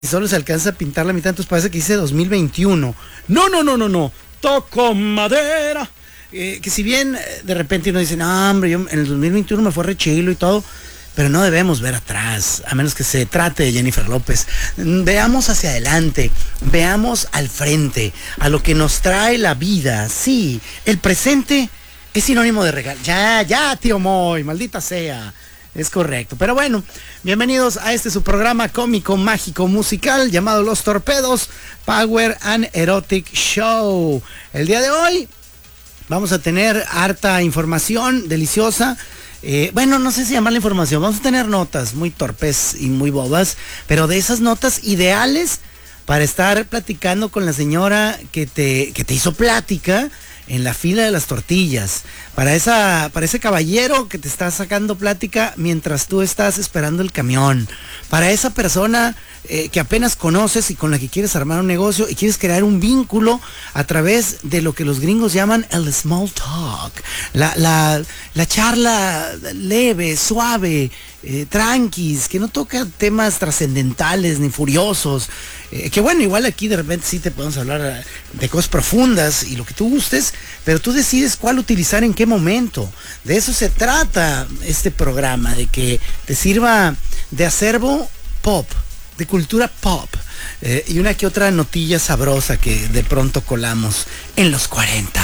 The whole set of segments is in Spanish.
solo se alcanza a pintar la mitad, entonces parece que dice 2021. No. Toco madera. Que si bien de repente uno dice, no, hombre, yo en el 2021 me fue re chilo y todo, pero no debemos ver atrás, a menos que se trate de Jennifer López. Veamos hacia adelante, veamos al frente, a lo que nos trae la vida. Sí, el presente es sinónimo de regalo. Ya, tío Moy, maldita sea. Es correcto. Pero bueno, bienvenidos a su programa cómico, mágico, musical llamado Los Torpedos Power and Erotic Show. El día de hoy vamos a tener harta información deliciosa. Bueno, no sé si llamarla información. Vamos a tener notas muy torpes y muy bobas, pero de esas notas ideales para estar platicando con la señora que te hizo plática en la fila de las tortillas, para ese caballero que te está sacando plática mientras tú estás esperando el camión, para esa persona que apenas conoces y con la que quieres armar un negocio y quieres crear un vínculo a través de lo que los gringos llaman el small talk, la charla leve, suave, tranquis, que no toca temas trascendentales ni furiosos, que bueno, igual aquí de repente sí te podemos hablar de cosas profundas y lo que tú gustes, pero tú decides cuál utilizar en qué momento. De eso se trata este programa, de que te sirva de acervo pop, de cultura pop, y una que otra notilla sabrosa que de pronto colamos en los 40.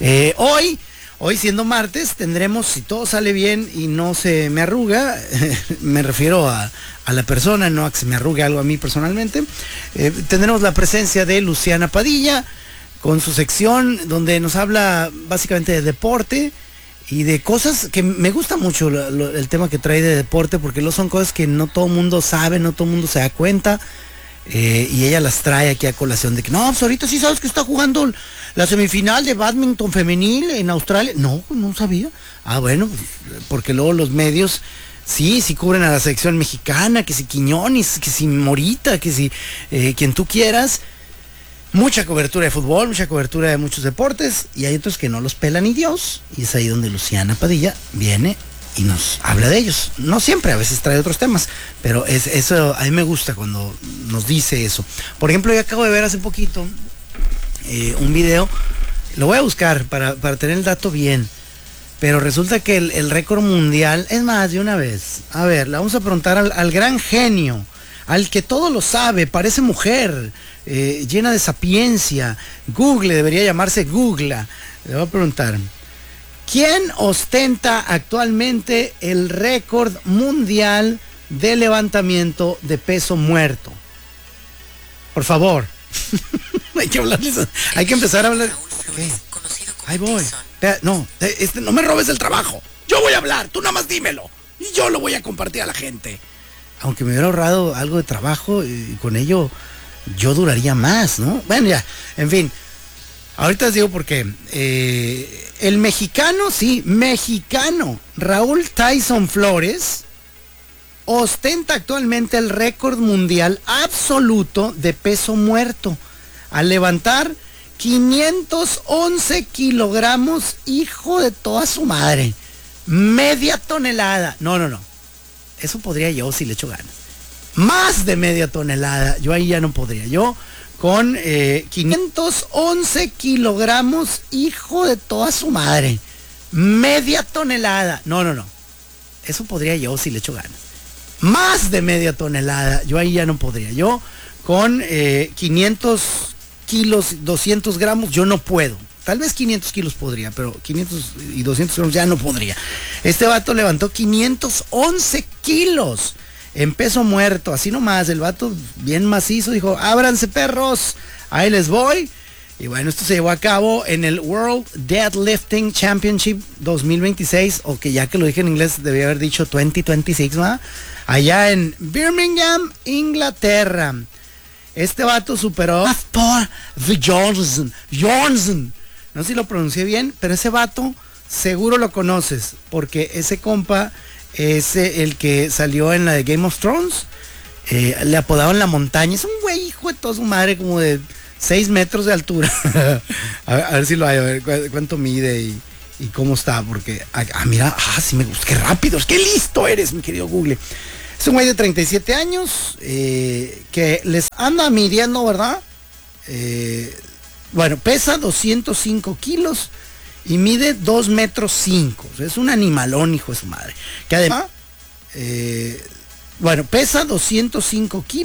Hoy siendo martes tendremos, si todo sale bien y no se me arruga, me refiero a la persona, no a que se me arrugue algo a mí personalmente, tendremos la presencia de Luciana Padilla con su sección donde nos habla básicamente de deporte y de cosas que me gusta mucho el tema que trae de deporte, porque no son cosas que no todo el mundo sabe, no todo el mundo se da cuenta. Y ella las trae aquí a colación de que no, pues ahorita sí sabes que está jugando la semifinal de bádminton femenil en Australia. No sabía. Bueno, porque luego los medios sí cubren a la selección mexicana, que si Quiñones, que si Morita, que si quien tú quieras. Mucha cobertura de fútbol, mucha cobertura de muchos deportes, y hay otros que no los pela ni Dios, y es ahí donde Luciana Padilla viene y nos habla de ellos. No siempre, a veces trae otros temas, pero eso a mí me gusta cuando nos dice eso. Por ejemplo, yo acabo de ver hace poquito un video, lo voy a buscar para tener el dato bien, pero resulta que el récord mundial, es más, de una vez, a ver, le vamos a preguntar al gran genio, al que todo lo sabe, parece mujer, llena de sapiencia, Google, debería llamarse Google. Le voy a preguntar, ¿quién ostenta actualmente el récord mundial de levantamiento de peso muerto? Por favor. Hay que hablarles, hay que empezar a hablar. ¿Qué? Ahí voy. No me robes el trabajo. Yo voy a hablar, tú nada más dímelo. Y yo lo voy a compartir a la gente. Aunque me hubiera ahorrado algo de trabajo y con ello yo duraría más, ¿no? Bueno, ya, en fin. Ahorita les digo por qué. El mexicano, Raúl Tyson Flores, ostenta actualmente el récord mundial absoluto de peso muerto, al levantar 511 kilogramos, hijo de toda su madre. Media tonelada. No. Eso podría yo si le echo ganas. Más de media tonelada. Yo ahí ya no podría. Yo con 511 kilogramos, hijo de toda su madre. Media tonelada. No. Eso podría yo si le echo ganas. Más de media tonelada. Yo ahí ya no podría. Yo con 500 kilos, 200 gramos, yo no puedo. Tal vez 500 kilos podría, pero 500 y 200 gramos ya no podría. Este vato levantó 511 kilos en peso muerto, así nomás. El vato bien macizo dijo, ábranse perros, ahí les voy. Y bueno, esto se llevó a cabo en el World Deadlifting Championship 2026, o que ya que lo dije en inglés debía haber dicho 2026, ¿verdad? Allá en Birmingham, Inglaterra. Este vato superó a Thor Johnson. No sé si lo pronuncié bien, pero ese vato seguro lo conoces, porque ese compa es el que salió en la de Game of Thrones. Le apodaban La Montaña. Es un güey hijo de toda su madre, como de 6 metros de altura. a ver si lo hay, a ver cuánto mide y cómo está, porque mira, sí me gusta, qué rápido, qué listo eres, mi querido Google. Es un güey de 37 años que les anda midiendo, ¿verdad? Bueno, pesa 205 kilos y mide 2 metros 5. O sea, es un animalón, hijo de su madre. Que además, bueno, pesa 205 kilos.